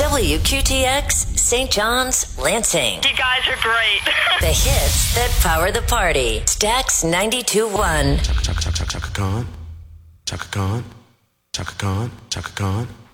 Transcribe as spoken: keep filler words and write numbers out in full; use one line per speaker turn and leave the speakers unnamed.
W Q T X, Saint John's, Lansing.
You guys are great.
The hits that power the party. Stax ninety-two point one.
Chaka, chaka, chaka, chaka Khan. Chaka Khan. Chaka Khan. Chaka Khan.